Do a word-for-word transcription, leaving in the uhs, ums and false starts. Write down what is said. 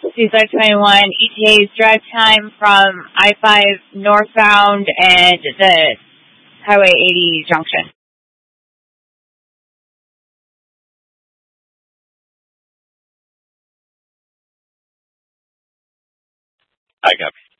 Cesar twenty-one, E T A's drive time from I five northbound and the Highway eighty junction. I got